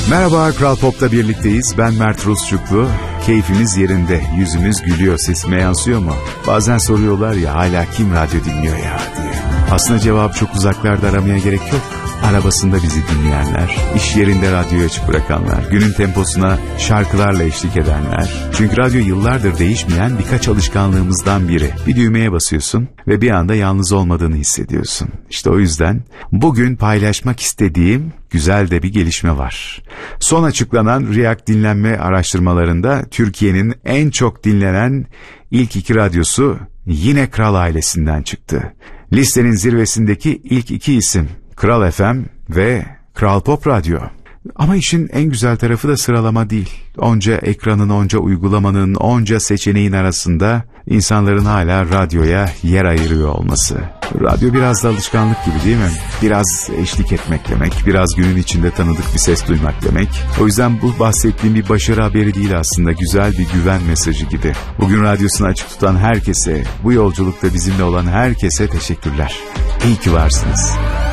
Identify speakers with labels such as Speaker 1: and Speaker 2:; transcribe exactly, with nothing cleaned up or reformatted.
Speaker 1: Merhaba, Kral Pop'ta birlikteyiz. Ben Mert Rusçuklu. Keyfimiz yerinde, yüzümüz gülüyor, sesime yansıyor mu? Bazen soruyorlar ya, hala kim radyo dinliyor ya diye. Aslında cevabı çok uzaklarda aramaya gerek yok. Arabasında bizi dinleyenler, iş yerinde radyoyu açık bırakanlar, günün temposuna şarkılarla eşlik edenler. Çünkü radyo yıllardır değişmeyen birkaç alışkanlığımızdan biri. Bir düğmeye basıyorsun ve bir anda yalnız olmadığını hissediyorsun. İşte o yüzden bugün paylaşmak istediğim güzel de bir gelişme var. Son açıklanan RİAK dinlenme araştırmalarında Türkiye'nin en çok dinlenen ilk iki radyosu yine Kral ailesinden çıktı. Listenin zirvesindeki ilk iki isim Kral F M ve Kral Pop Radyo. Ama işin en güzel tarafı da sıralama değil. Onca ekranın, onca uygulamanın, onca seçeneğin arasında insanların hala radyoya yer ayırıyor olması. Radyo biraz da alışkanlık gibi değil mi? Biraz eşlik etmek demek, biraz günün içinde tanıdık bir ses duymak demek. O yüzden bu bahsettiğim bir başarı haberi değil aslında, güzel bir güven mesajı gibi. Bugün radyosunu açık tutan herkese, bu yolculukta bizimle olan herkese teşekkürler. İyi ki varsınız.